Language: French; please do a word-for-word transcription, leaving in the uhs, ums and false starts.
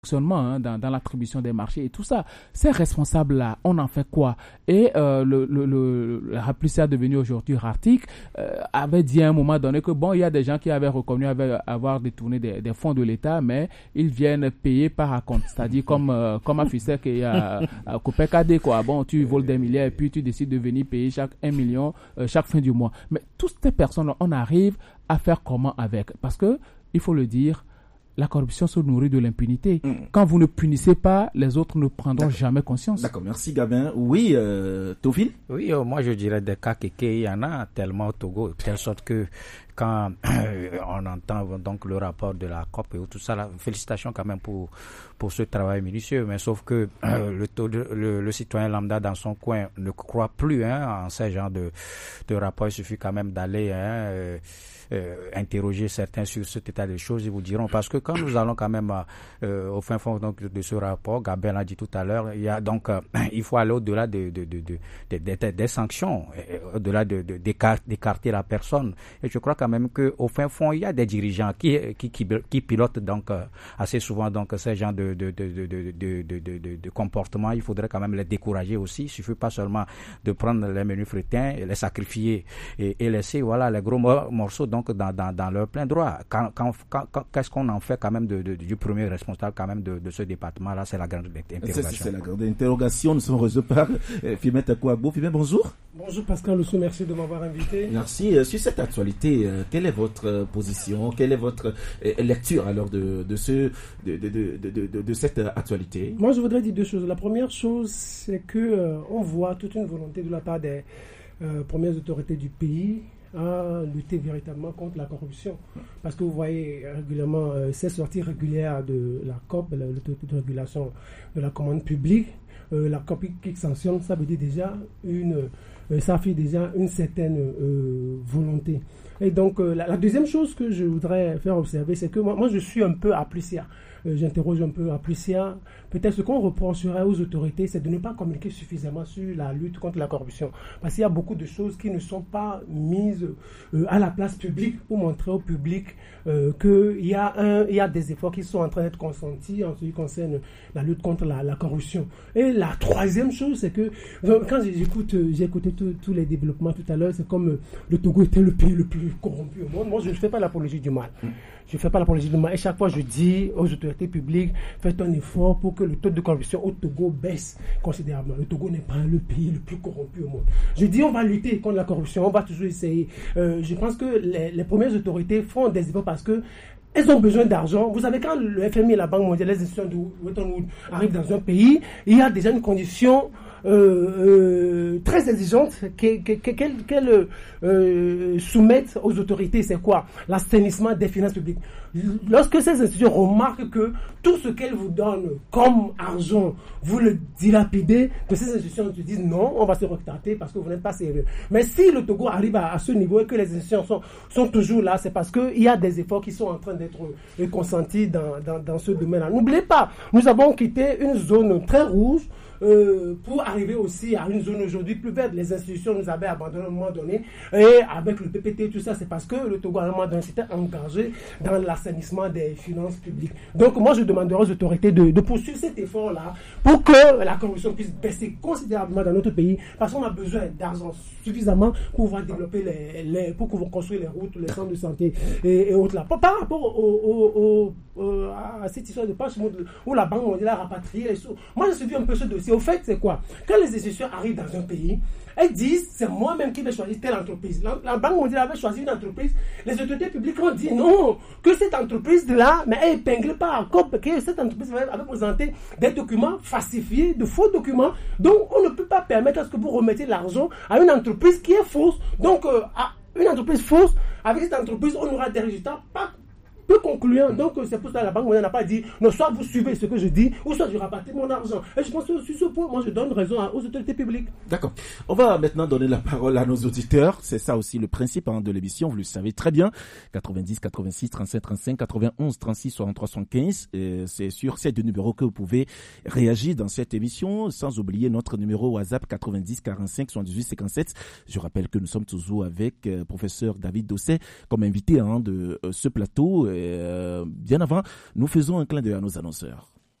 Hein, dans, dans l'attribution des marchés et tout ça. Ces responsables-là, on en fait quoi? Et euh, le, le, le, le Raplucia devenu aujourd'hui Rartic euh, avait dit à un moment donné que bon, il y a des gens qui avaient reconnu avaient, avoir détourné des, des fonds de l'État, mais ils viennent payer par acompte, c'est-à-dire comme euh, comme à Fissek et à, à Copec-A D, quoi. Bon, tu voles des milliards et puis tu décides de venir payer chaque un million euh, chaque fin du mois. Mais toutes ces personnes, on arrive à faire comment avec? Parce que il faut le dire. La corruption se nourrit de l'impunité. Mmh. Quand vous ne punissez pas, les autres ne prendront D'accord. jamais conscience. D'accord, merci Gabin. Oui, euh, Théophile? Oui, euh, moi je dirais des cas kéké, il y en a tellement au Togo, de telle sorte que quand euh, on entend donc le rapport de la C O P et tout ça, là, félicitations quand même pour pour ce travail minutieux, mais sauf que euh, le, taux de, le le citoyen lambda dans son coin ne croit plus hein, en ces genres de de rapports. Il suffit quand même d'aller hein, euh, euh, interroger certains sur cet état des choses, ils vous diront, parce que quand nous allons quand même euh, au fin fond donc de ce rapport, Gabin l'a dit tout à l'heure, il y a donc euh, il faut aller au-delà de de de de, de, de, de des sanctions, au-delà de, de d'écarter, d'écarter la personne. Et je crois quand même que au fin fond, il y a des dirigeants qui qui qui, qui pilotent donc euh, assez souvent donc ces gens de de de de de de de, de, de, de comportement. Il faudrait quand même les décourager aussi. Il suffit pas seulement de prendre les menus frétins et les sacrifier et, et laisser voilà les gros morceaux donc dans dans dans leur plein droit. Quand quand, quand, quand qu'est-ce qu'on en fait quand même de, de du premier responsable quand même de de ce département là, c'est la grande interrogation. C'est, c'est la grande interrogation. Nous sommes reçus par euh, Fimet Akouagbo. Fimet, bonjour. Bonjour Pascal Oussou, merci de m'avoir invité. Merci. Euh, sur cette actualité, euh, quelle est votre euh, position, quelle est votre euh, lecture alors de de ce de de de de, de, de cette actualité? Moi, je voudrais dire deux choses. La première chose, c'est que euh, on voit toute une volonté de la part des euh, premières autorités du pays à lutter véritablement contre la corruption. Parce que vous voyez régulièrement euh, ces sorties régulières de la C O P, l'autorité de régulation de la commande publique. Euh, la C O P qui sanctionne, ça veut dire déjà une, euh, ça fait déjà une certaine euh, volonté. Et donc euh, la, la deuxième chose que je voudrais faire observer, c'est que moi, moi je suis un peu apprécié. Euh, j'interroge un peu Applucia. Peut-être ce qu'on reprocherait aux autorités, c'est de ne pas communiquer suffisamment sur la lutte contre la corruption. Parce qu'il y a beaucoup de choses qui ne sont pas mises euh, à la place publique pour montrer au public euh, qu'il y a un, il y a des efforts qui sont en train d'être consentis en ce qui concerne la lutte contre la, la corruption. Et la troisième chose, c'est que quand j'écoute, j'ai écouté tous les développements tout à l'heure, c'est comme euh, le Togo était le pays le plus corrompu au monde. Moi, je ne fais pas l'apologie du mal. Je ne fais pas l'apologie du mal. Et chaque fois, je dis aux autorités publiques, faites un effort pour que le taux de corruption au Togo baisse considérablement. Le Togo n'est pas le pays le plus corrompu au monde. Je dis, on va lutter contre la corruption, on va toujours essayer. Euh, je pense que les, les premières autorités font des efforts parce que elles ont besoin d'argent. Vous savez, quand le F M I et la Banque mondiale, les institutions de Bretton Woods arrivent dans un pays, il y a déjà une condition Euh, euh, très exigeante qu'elles qu'elle, qu'elle, euh, soumettent aux autorités. C'est quoi? L'assainissement des finances publiques. Lorsque ces institutions remarquent que tout ce qu'elles vous donnent comme argent, vous le dilapidez, que ces institutions se disent non, on va se retracter parce que vous n'êtes pas sérieux. Mais si le Togo arrive à, à ce niveau et que les institutions sont, sont toujours là, c'est parce qu'il y a des efforts qui sont en train d'être consentis dans, dans, dans ce domaine-là. N'oubliez pas, nous avons quitté une zone très rouge Euh, pour arriver aussi à une zone aujourd'hui plus verte. Les institutions nous avaient abandonné à un moment donné, et avec le P P T, tout ça, c'est parce que le Togo à un moment donné s'était engagé dans l'assainissement des finances publiques. Donc moi je demanderai aux autorités de, de poursuivre cet effort-là pour que la corruption puisse baisser considérablement dans notre pays, parce qu'on a besoin d'argent suffisamment pour pouvoir développer les, les pour pouvoir construire les routes, les centres de santé et, et autres là. Par, par rapport au, au, au, à cette histoire de passe où la Banque mondiale a rapatrié les sous, moi j'ai suivi un peu ce dossier. Au fait, c'est quoi? Quand les institutions arrivent dans un pays, elles disent, c'est moi-même qui vais choisir telle entreprise. La, la Banque mondiale avait choisi une entreprise. Les autorités publiques ont dit non, que cette entreprise-là, mais elle épingle pas, que cette entreprise avait présenté des documents falsifiés, de faux documents. Donc, on ne peut pas permettre à ce que vous remettiez l'argent à une entreprise qui est fausse. Donc, euh, à une entreprise fausse, avec cette entreprise, on aura des résultats pas peu concluant. Donc c'est pour ça que la Banque mondiale n'a pas dit non, soit vous suivez ce que je dis, ou soit je rapatrie mon argent. Et je pense que sur ce point, moi je donne raison aux autorités publiques. D'accord. On va maintenant donner la parole à nos auditeurs. C'est ça aussi le principe hein, de l'émission, vous le savez très bien. quatre-vingt-dix, quatre-vingt-six, trente-sept, trente-cinq, quatre-vingt-onze, trente-six, soixante-trois, soixante-quinze. Et c'est sur ces deux numéros que vous pouvez réagir dans cette émission, sans oublier notre numéro WhatsApp quatre-vingt-dix, quarante-cinq, soixante-dix-huit, cinquante-sept. Je rappelle que nous sommes toujours avec euh, professeur David Dosset comme invité hein, de euh, ce plateau. Et, euh, bien avant, nous faisons un clin d'œil à nos annonceurs.